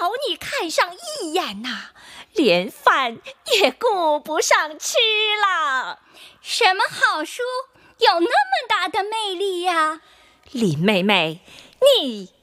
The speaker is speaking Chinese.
朝你看上一眼呐，连饭也顾不上吃了。 什么好书有那么大的魅力呀？ 林妹妹，你